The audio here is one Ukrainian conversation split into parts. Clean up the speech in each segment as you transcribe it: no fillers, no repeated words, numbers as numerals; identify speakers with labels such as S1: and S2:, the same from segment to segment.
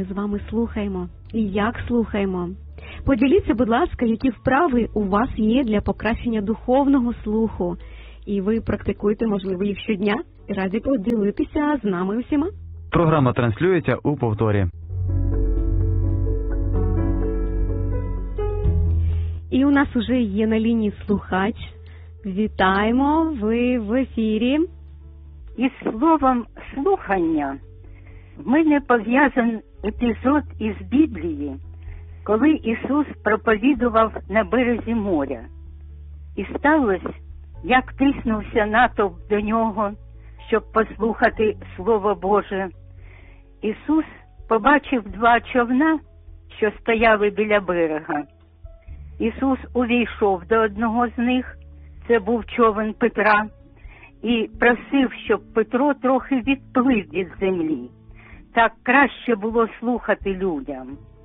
S1: ми з вами слухаємо і як слухаємо. Поділіться, будь ласка, які вправи у вас є для покращення духовного слуху. І ви практикуєте, можливо, їх щодня. І раді поділитися з нами усіма.
S2: Програма транслюється у повторі.
S1: І у нас уже є на лінії слухач. Вітаємо, ви в ефірі.
S3: Із словом «слухання» в мене пов'язаний епізод із Біблії, коли Ісус проповідував на березі моря. І сталося, як тиснувся натовп до нього, щоб послухати Слово Боже. Ісус побачив 2 човна, що стояли біля берега. Ісус увійшов до одного з них, це був човен Петра, і просив, щоб Петро трохи відплив від землі. Так краще було слухати людям.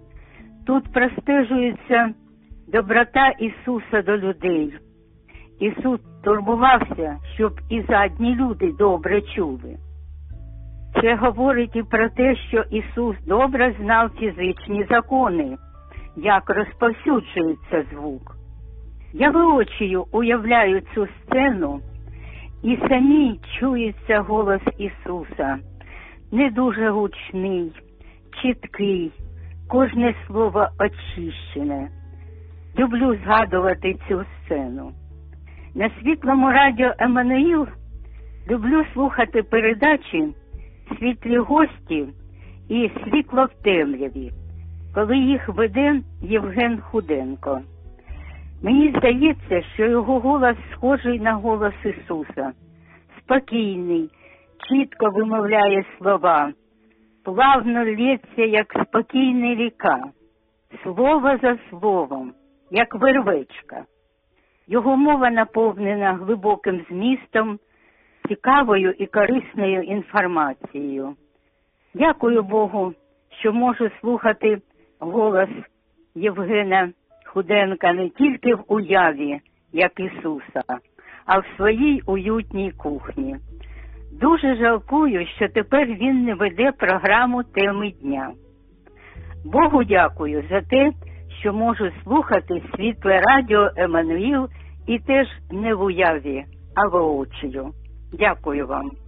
S3: Тут простежується доброта Ісуса до людей. Ісус турбувався, щоб і задні люди добре чули. Це говорить і про те, що Ісус добре знав фізичні закони, як розповсюджується звук. Я воочию уявляю цю сцену, і самій чується голос Ісуса. Не дуже гучний, чіткий, кожне слово очищене. Люблю згадувати цю сцену. На світлому радіо «Еммануїл» люблю слухати передачі «Світлі гості» і «Світло в темряві», коли їх веде Євген Худенко. Мені здається, що його голос схожий на голос Ісуса. Спокійний, чітко вимовляє слова, плавно лється, як спокійна ріка, слово за словом, як вервечка. Його мова наповнена глибоким змістом, цікавою і корисною інформацією. Дякую Богу, що можу слухати голос Євгена Худенка не тільки в уяві, як Ісуса, а в своїй уютній кухні. Дуже жалкую, що тепер він не веде програму «Теми дня». Богу дякую за те, що можу слухати світле радіо «Еммануїл» і теж не в уяві, а воочию. Дякую вам.